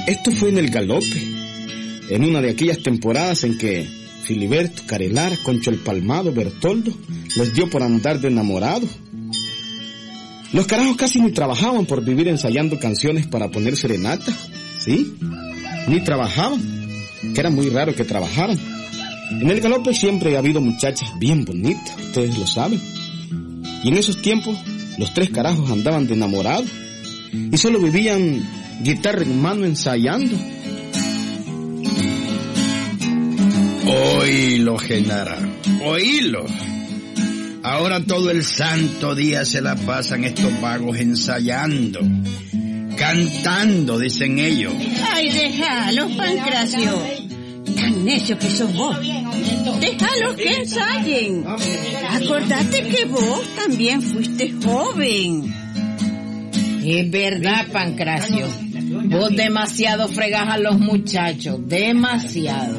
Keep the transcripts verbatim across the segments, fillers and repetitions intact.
Esto fue en el galope, en una de aquellas temporadas en que Filiberto, Carelara, Concho el Palmado, Bertoldo les dio por andar de enamorado. Los carajos casi ni trabajaban por vivir ensayando canciones para poner serenata, ¿sí? Ni trabajaban, que era muy raro que trabajaran. En el galope siempre ha habido muchachas bien bonitas, ustedes lo saben. Y en esos tiempos, los tres carajos andaban de enamorados y solo vivían guitarra en mano ensayando. Oílo, Genara, oílo. Ahora todo el santo día se la pasan estos vagos ensayando, cantando, dicen ellos. Ay, déjalos, Pancracio. Tan necio que sos vos. Déjalos que ensayen. Acordate que vos también fuiste joven. Es verdad, Pancracio. Vos demasiado fregás a los muchachos, demasiado.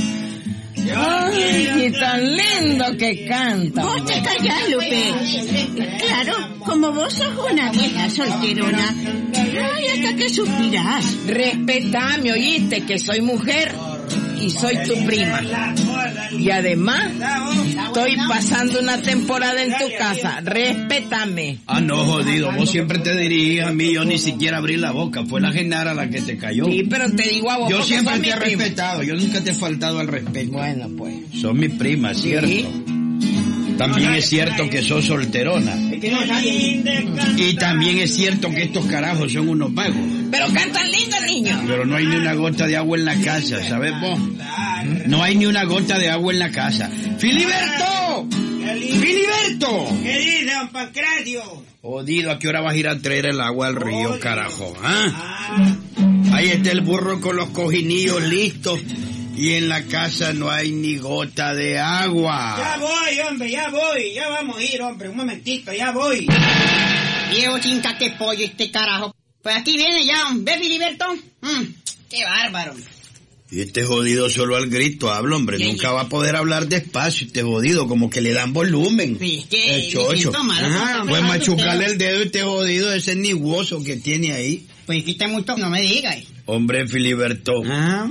Ay, tan lindo que canta. Vos te callás, Lupe. Claro, como vos sos una vieja solterona. Ay, hasta que suspirás. Respetame, oíste, que soy mujer y soy tu prima. Y además, estoy pasando una temporada en tu casa. Respétame. Ah, no, jodido, vos siempre te dirigís a mí, yo ni siquiera abrí la boca. Fue la Genara la que te cayó. Sí, pero te digo a vos. Yo siempre te he prima. respetado, yo nunca te he faltado al respeto. Bueno, pues. Son mis primas, ¿cierto? Sí. También es cierto que sos solterona. Y también es cierto que estos carajos son unos vagos. Pero cantan lindo, niño. Pero no hay ni una gota de agua en la casa, ¿sabes vos? No hay ni una gota de agua en la casa. ¡Filiberto! ¡Filiberto! ¿Qué dice, don Pancracio? Jodido, ¿a qué hora vas a ir a traer el agua al río, carajo? ¿Ah? Ahí está el burro con los cojinillos listos. Y en la casa no hay ni gota de agua. Ya voy, hombre, ya voy. Ya vamos a ir, hombre. Un momentito, ya voy. Viejo chincate pollo este carajo. Pues aquí viene ya, ¿ves, Filiberto? Mm, ¡Qué bárbaro! Y este jodido solo al grito habla, hombre. Sí, Nunca sí. va a poder hablar despacio, este jodido, como que le dan volumen. Sí, es que el chocho. me siento mal, Ajá, porque pues me machucarle usted. el dedo a este jodido, ese niguoso que tiene ahí. Pues quita mucho, no me digas. Hombre, Filiberto. Ah.